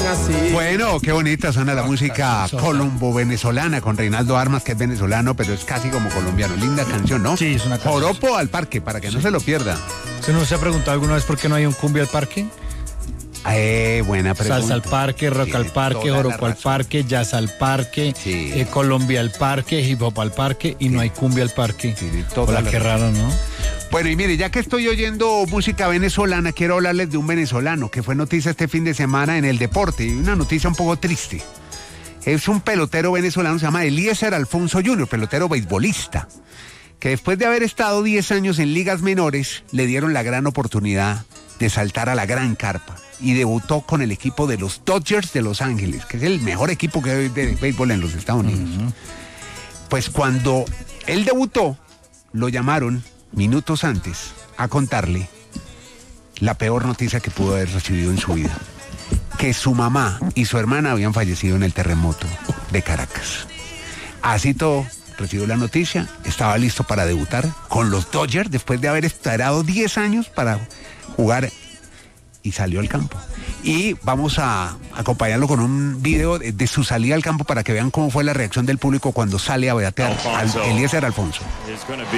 así. Bueno, qué bonita suena la música colombo-venezolana con Reinaldo Armas, que es venezolano, pero es casi como colombiano. Linda canción, ¿no? Sí, es una canción. Joropo al parque, para que no se lo pierda. ¿Usted no se ha preguntado alguna vez por qué no hay un cumbia al parque? Buena pregunta. Salsa al parque, rock al parque, joropo al parque, jazz al parque, Colombia al parque, hip hop al parque y no hay cumbia al parque. Hola, qué raro, ¿no? Bueno, y mire, ya que estoy oyendo música venezolana, quiero hablarles de un venezolano que fue noticia este fin de semana en el deporte, y una noticia un poco triste. Es un pelotero venezolano, se llama Eliezer Alfonso Jr., pelotero beisbolista, que después de haber estado 10 años en ligas menores, le dieron la gran oportunidad de saltar a la gran carpa. Y debutó con el equipo de los Dodgers de Los Ángeles, que es el mejor equipo que hay de béisbol en los Estados Unidos. Pues cuando él debutó, lo llamaron minutos antes a contarle la peor noticia que pudo haber recibido en su vida: que su mamá y su hermana habían fallecido en el terremoto de Caracas. Así todo, recibió la noticia, estaba listo para debutar con los Dodgers después de haber esperado 10 años para jugar, y salió al campo. Y vamos a acompañarlo con un video de su salida al campo para que vean cómo fue la reacción del público cuando sale a batear al Eliezer Alfonso. Ahí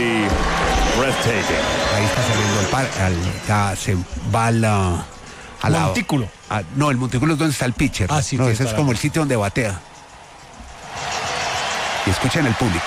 está saliendo el parque, ya se va al montículo. No, el montículo es donde está el pitcher. Sí, no, ese es como el sitio donde batea. Y escuchen el público.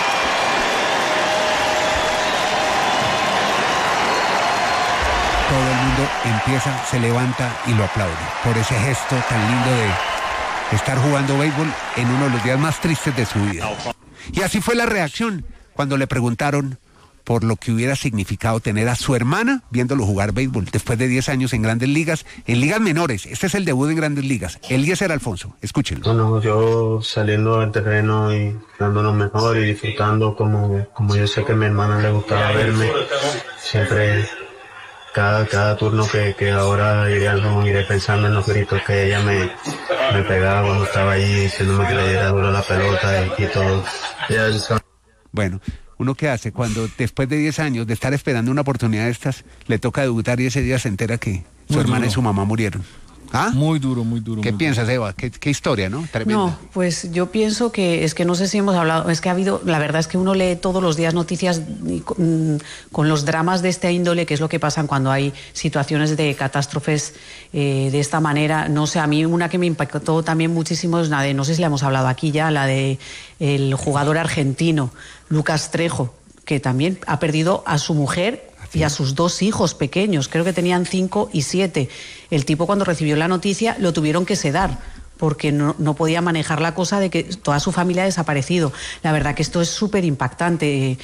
Todo el mundo empieza, se levanta y lo aplaude por ese gesto tan lindo de estar jugando béisbol en uno de los días más tristes de su vida. Y así fue la reacción cuando le preguntaron por lo que hubiera significado tener a su hermana viéndolo jugar béisbol después de 10 años en Grandes Ligas, en ligas menores. Este es el debut en Grandes Ligas. Eliezer Alfonso, escúchenlo. Bueno, yo saliendo del terreno y dándonos mejor y disfrutando como yo sé que a mi hermana le gustaba verme, siempre. Cada turno que ahora iré pensando en los gritos que ella me pegaba cuando estaba allí, diciéndome que le diera duro la pelota y todo. Bueno, ¿uno qué hace cuando después de 10 años de estar esperando una oportunidad de estas, le toca debutar y ese día se entera que su hermana y su mamá murieron? ¿Ah? Muy duro, muy duro. ¿Qué piensas, Eva? ¿Qué historia, no? Tremenda. No, pues yo pienso que es que no sé si hemos hablado, es que ha habido, la verdad es que uno lee todos los días noticias con los dramas de esta índole, que es lo que pasa cuando hay situaciones de catástrofes de esta manera. No sé, a mí una que me impactó también muchísimo es la de, no sé si la hemos hablado aquí ya, la de el jugador argentino, Lucas Trejo, que también ha perdido a su mujer y a sus 2 hijos pequeños, creo que tenían 5 y 7. El tipo, cuando recibió la noticia, lo tuvieron que sedar porque no podía manejar la cosa de que toda su familia ha desaparecido. La verdad que esto es súper impactante.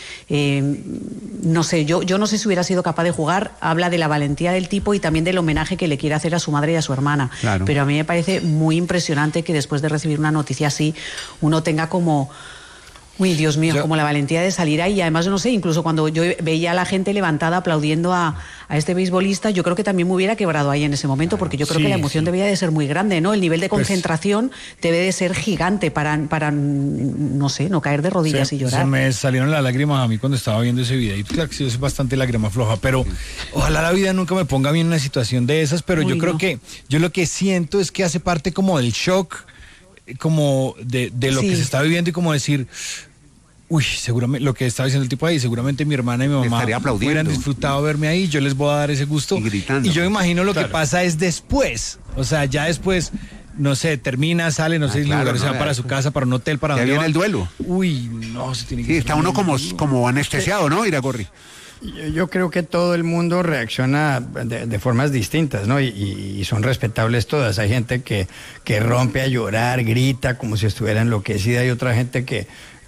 No sé, yo no sé si hubiera sido capaz de jugar. Habla de la valentía del tipo y también del homenaje que le quiere hacer a su madre y a su hermana. Claro. Pero a mí me parece muy impresionante que después de recibir una noticia así, uno tenga como... Uy, Dios mío, como la valentía de salir ahí. Además, yo no sé, incluso cuando yo veía a la gente levantada aplaudiendo a este beisbolista, yo creo que también me hubiera quebrado ahí en ese momento, porque yo creo que la emoción debía de ser muy grande, ¿no? El nivel de concentración debe de ser gigante para no sé, no caer de rodillas y llorar. Se me salieron las lágrimas a mí cuando estaba viendo ese video. Y claro que sí, es bastante lágrima floja, pero ojalá la vida nunca me ponga a mí en una situación de esas, pero yo creo que yo lo que siento es que hace parte como del shock, como de lo que se está viviendo, y como decir... Uy, seguramente, lo que estaba diciendo el tipo ahí, seguramente mi hermana y mi mamá hubieran disfrutado verme ahí, yo les voy a dar ese gusto. Y gritando. Y yo imagino lo que pasa es después, o sea, ya después, no sé, termina, sale, no sé si se va para su casa, para un hotel, para ya donde viene el duelo. Uy, no, se tiene que... Sí, está uno como anestesiado, ¿no, Iragorri? Yo creo que todo el mundo reacciona de formas distintas, ¿no? Y son respetables todas. Hay gente que rompe a llorar, grita como si estuviera enloquecida, y otra gente que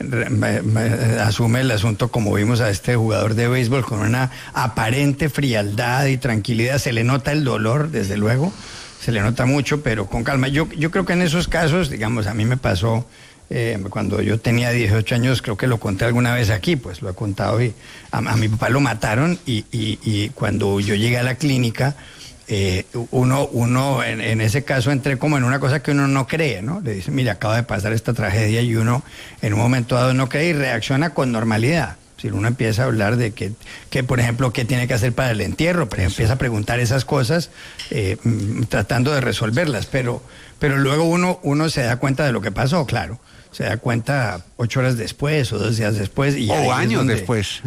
asume el asunto, como vimos a este jugador de béisbol, con una aparente frialdad y tranquilidad. Se le nota el dolor, desde luego, se le nota mucho, pero con calma. Yo creo que en esos casos, digamos, a mí me pasó cuando yo tenía 18 años, creo que lo conté alguna vez aquí, pues lo he contado, y a mi papá lo mataron, y cuando yo llegué a la clínica, uno en ese caso entré como en una cosa que uno no cree, ¿no? Le dice, mira, acaba de pasar esta tragedia, y uno en un momento dado no cree y reacciona con normalidad. Si uno empieza a hablar de que por ejemplo, qué tiene que hacer para el entierro, pero empieza a preguntar esas cosas, tratando de resolverlas, pero luego uno se da cuenta de lo que pasó, claro. Se da cuenta 8 horas después o 2 días después. O años después.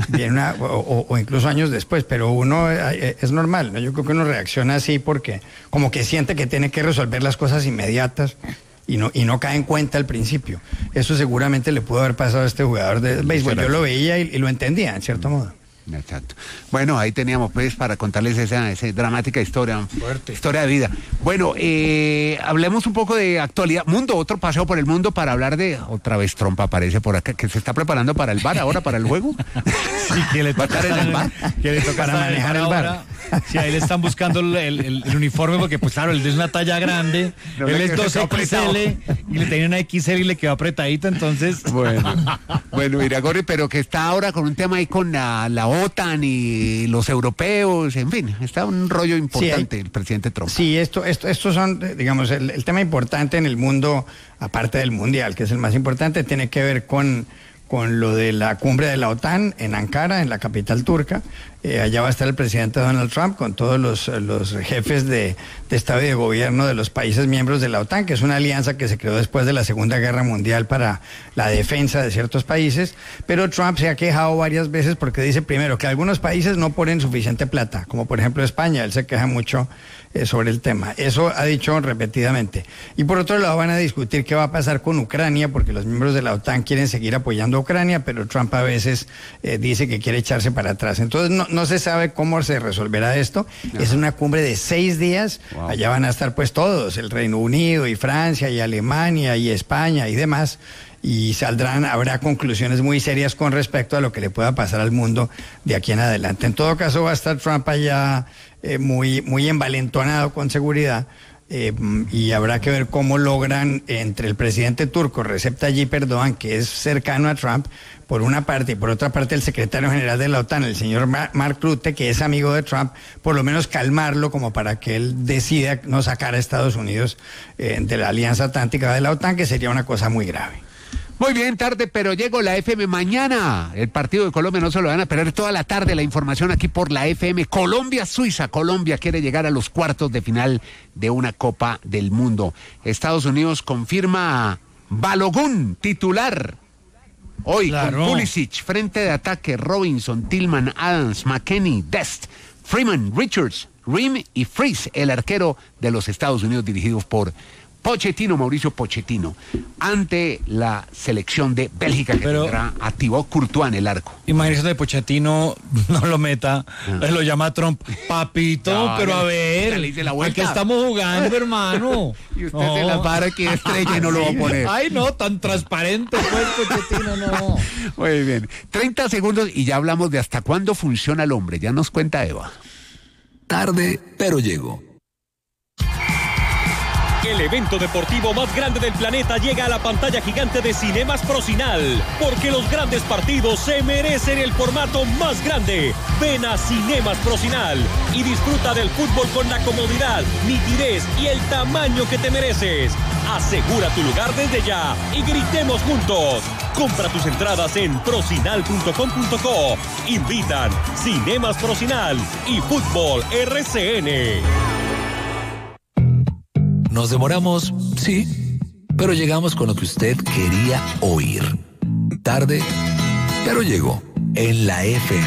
O incluso años después, pero uno es normal, ¿no? Yo creo que uno reacciona así porque como que siente que tiene que resolver las cosas inmediatas y no cae en cuenta al principio. Eso seguramente le pudo haber pasado a este jugador de béisbol. Yo lo veía y lo entendía, en cierto modo. Exacto. Bueno, ahí teníamos pues para contarles esa dramática historia. Fuerte. Historia de vida. Bueno, hablemos un poco de actualidad. Mundo, otro paseo por el mundo para hablar de... Otra vez Trump aparece por acá, que se está preparando para el bar ahora, para el juego. Sí, que le toca en el bar. Que le toca Para manejar el bar. Sí, ahí le están buscando el uniforme porque, pues claro, él es una talla grande, No, él es que se quedó 2XL y le tenía una XL y le quedó apretadita, entonces... Bueno, Iragorri, pero que está ahora con un tema ahí con la OTAN y los europeos, en fin, está un rollo importante el presidente Trump. Sí, estos son, digamos, el tema importante en el mundo, aparte del mundial, que es el más importante, tiene que ver con lo de la cumbre de la OTAN en Ankara, en la capital turca. Allá va a estar el presidente Donald Trump con todos los jefes de Estado y de gobierno de los países miembros de la OTAN, que es una alianza que se creó después de la Segunda Guerra Mundial para la defensa de ciertos países. Pero Trump se ha quejado varias veces porque dice, primero, que algunos países no ponen suficiente plata, como por ejemplo España. Él se queja mucho sobre el tema. Eso ha dicho repetidamente. Y por otro lado van a discutir qué va a pasar con Ucrania, porque los miembros de la OTAN quieren seguir apoyando a Ucrania, pero Trump a veces dice que quiere echarse para atrás. Entonces no se sabe cómo se resolverá esto. Ajá. Es una cumbre de 6 días. Wow. Allá van a estar pues todos, el Reino Unido y Francia y Alemania y España y demás. Y habrá conclusiones muy serias con respecto a lo que le pueda pasar al mundo de aquí en adelante. En todo caso va a estar Trump allá muy envalentonado con seguridad. Y habrá que ver cómo logran entre el presidente turco Recep Tayyip Erdogan, que es cercano a Trump, por una parte, y por otra parte el secretario general de la OTAN, el señor Mark Rutte, que es amigo de Trump, por lo menos calmarlo como para que él decida no sacar a Estados Unidos de la Alianza Atlántica de la OTAN, que sería una cosa muy grave. Muy bien, tarde, pero llegó la FM mañana. El partido de Colombia no se lo van a perder toda la tarde. La información aquí por la FM. Colombia-Suiza. Colombia quiere llegar a los cuartos de final de una Copa del Mundo. Estados Unidos confirma Balogun, titular. Hoy claro. Con Pulisic, frente de ataque, Robinson, Tillman, Adams, McKennie, Dest, Freeman, Richards, Rim y Freeze, el arquero de los Estados Unidos dirigidos por Pochettino, Mauricio Pochettino, ante la selección de Bélgica, que tendrá a Thibaut Courtois en el arco. Imagínese de Pochettino no lo meta, lo llama Trump, papito, no, pero a ver, ¿a qué estamos jugando, hermano? Y usted se la para que estrella y no lo va a poner. Ay, no, tan transparente pues, Pochettino, no. Muy bien, 30 segundos y ya hablamos de hasta cuándo funciona el hombre, ya nos cuenta Eva. Tarde, pero llego. El evento deportivo más grande del planeta llega a la pantalla gigante de Cinemas Procinal, porque los grandes partidos se merecen el formato más grande. Ven a Cinemas Procinal y disfruta del fútbol con la comodidad, nitidez y el tamaño que te mereces. Asegura tu lugar desde ya y gritemos juntos. Compra tus entradas en procinal.com.co. Invitan Cinemas Procinal y Fútbol RCN. Nos demoramos, sí, pero llegamos con lo que usted quería oír. Tarde, pero llegó en la FM.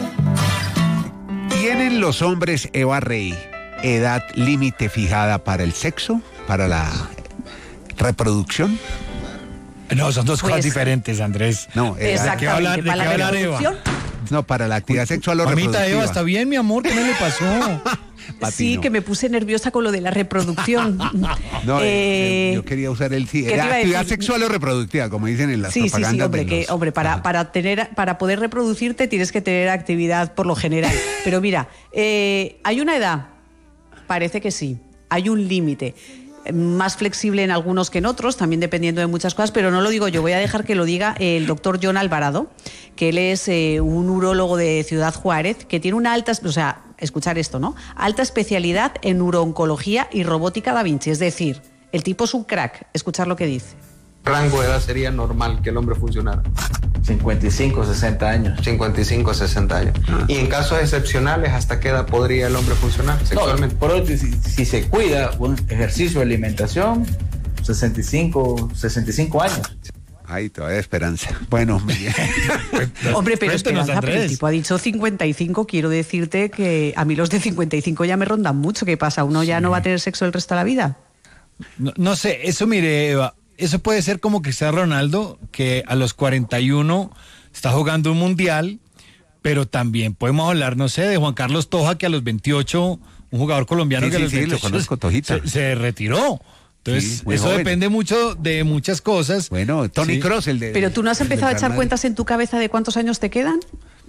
¿Tienen los hombres, Eva Rey, edad límite fijada para el sexo, para la reproducción? No, son dos cosas diferentes, Andrés. No, exactamente. ¿De qué hablar Eva? No, para la actividad sexual o reproductiva. Mamita Eva, está bien, mi amor, ¿qué no le pasó? Sí, que me puse nerviosa con lo de la reproducción. No, yo quería usar el actividad sexual o reproductiva, como dicen en las propagandas. Sí, hombre, para poder reproducirte tienes que tener actividad por lo general. Pero mira, hay una edad, parece que sí, hay un límite. Más flexible en algunos que en otros, también dependiendo de muchas cosas, pero no lo digo yo, voy a dejar que lo diga el doctor John Alvarado, que él es un urólogo de Ciudad Juárez, que tiene una alta, o sea, escuchar esto, ¿no? Alta especialidad en urooncología y robótica da Vinci, es decir, el tipo es un crack, escuchar lo que dice. rango de edad sería normal que el hombre funcionara? 55, 60 años. 55, 60 años. Y en casos excepcionales, ¿hasta qué edad podría el hombre funcionar sexualmente? No, por hoy, si se cuida, un ejercicio de alimentación, 65 años. Ay, todavía hay esperanza. Bueno, hombre, pero esperanza, Andrés. pero el tipo ha dicho 55, quiero decirte que a mí los de 55 ya me rondan mucho. ¿Qué pasa? ¿Uno ya no va a tener sexo el resto de la vida? No sé, eso mire, Eva, eso puede ser como Cristiano Ronaldo, que a los 41 está jugando un mundial, pero también podemos hablar, no sé, de Juan Carlos Toja, que a los 28, un jugador colombiano Sí, que a los sí, 28 lo conozco, Tojita. se retiró. Entonces, Sí, muy eso joven. depende mucho de muchas cosas. bueno, Tony Sí. Kroos, el de... Pero tú no has el empezado a del echar Real cuentas en tu cabeza de cuántos años te quedan.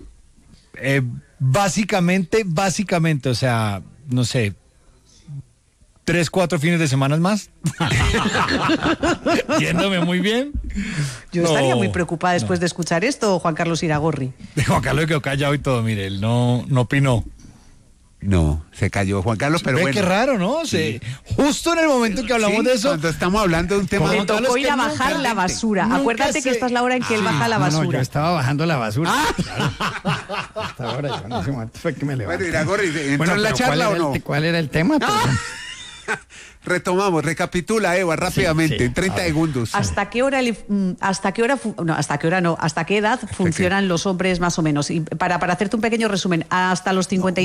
Básicamente, o sea, no sé, 3, 4 fines de semana más. Yéndome muy bien. Yo estaría muy preocupada después de escuchar esto, Juan Carlos Iragorri. Juan Carlos quedó callado y todo, mire, él no opinó. No, se cayó Juan Carlos, pero Ve bueno. qué raro, ¿no? Justo en el momento que hablamos Sí, de eso. cuando estamos hablando de un tema... Le Juan Carlos tocó ir a que bajar nunca- la basura. nunca Acuérdate que esta es la hora en que él baja la No, yo basura. estaba bajando la basura. Claro. Hasta ahora, yo en ese momento fue que me levanté. Bueno, Iragorri, ¿entró Bueno, en la pero charla o no? ¿cuál era el tema? Perdón. Retomamos, recapitula, Eva, rápidamente, sí. en 30 segundos. ¿Hasta qué edad funcionan los hombres más o menos? Y para hacerte un pequeño resumen, hasta los 55